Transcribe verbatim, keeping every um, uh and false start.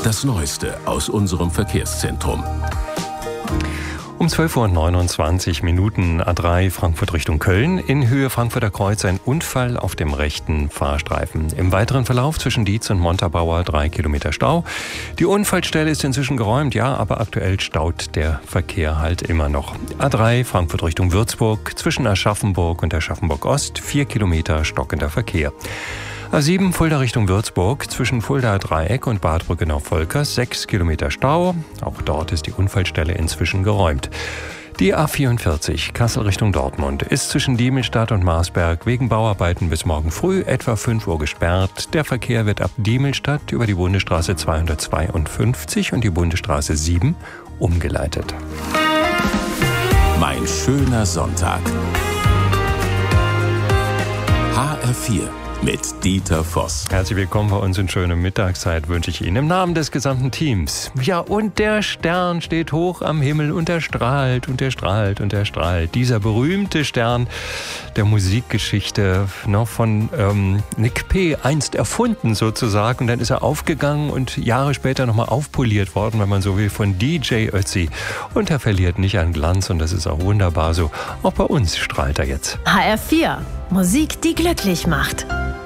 Das Neueste aus unserem Verkehrszentrum. Um zwölf Uhr neunundzwanzig Minuten A drei Frankfurt Richtung Köln. In Höhe Frankfurter Kreuz ein Unfall auf dem rechten Fahrstreifen. Im weiteren Verlauf zwischen Dietz und Montabaur drei Kilometer Stau. Die Unfallstelle ist inzwischen geräumt, ja, aber aktuell staut der Verkehr halt immer noch. A drei Frankfurt Richtung Würzburg zwischen Aschaffenburg und Aschaffenburg Ost vier Kilometer stockender Verkehr. A sieben Fulda Richtung Würzburg zwischen Fuldaer Dreieck und Bad Brückenau-Volkers sechs Kilometer Stau. Auch dort ist die Unfallstelle inzwischen geräumt. Die A vierundvierzig Kassel Richtung Dortmund ist zwischen Diemelstadt und Marsberg wegen Bauarbeiten bis morgen früh etwa fünf Uhr gesperrt. Der Verkehr wird ab Diemelstadt über die Bundesstraße zweihundertzweiundfünfzig und die Bundesstraße sieben umgeleitet. Mein schöner Sonntag. H R vier mit Dieter Voss. Herzlich willkommen bei uns in schöner Mittagszeit wünsche ich Ihnen im Namen des gesamten Teams. Ja, und der Stern steht hoch am Himmel und er strahlt und er strahlt und er strahlt. Dieser berühmte Stern der Musikgeschichte, noch von ähm, Nick P. einst erfunden sozusagen. Und dann ist er aufgegangen und Jahre später nochmal aufpoliert worden, wenn man so will, von D J Ötzi. Und er verliert nicht an Glanz und das ist auch wunderbar so. Auch bei uns strahlt er jetzt. H R vier. Musik, die glücklich macht.